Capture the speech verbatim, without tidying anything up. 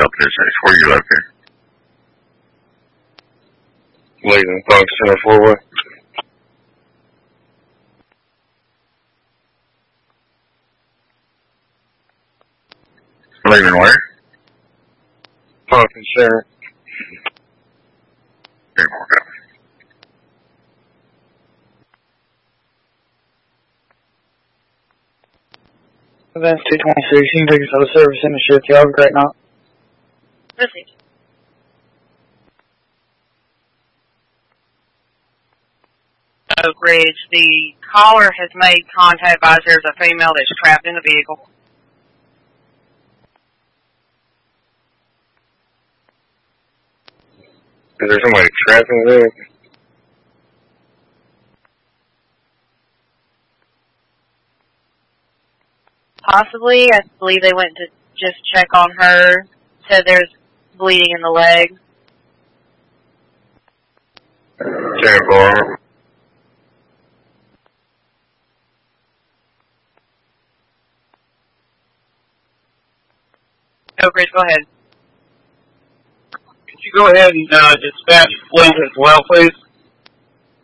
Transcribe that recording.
Six. Where are you located? Leaving Funk Center four-way. Leaving where? Function Center. Okay, more down. Events two twenty-six, you can take us out of service in the shift. You have a great night. Proceed. Oak Ridge, the caller has made contact advised there's a female that's trapped in the vehicle. Is there somebody trapped in the vehicle? Possibly. I believe they went to just check on her. Said there's bleeding in the leg. ten four. Oak Ridge, go ahead. Could you go ahead and uh, dispatch Flint as well, please?